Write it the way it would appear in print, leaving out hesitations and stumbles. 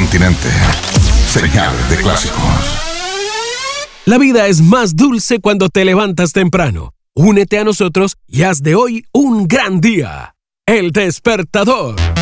continente. Señal de clásicos. La vida es más dulce cuando te levantas temprano. Únete a nosotros y haz de hoy un gran día. El Despertador.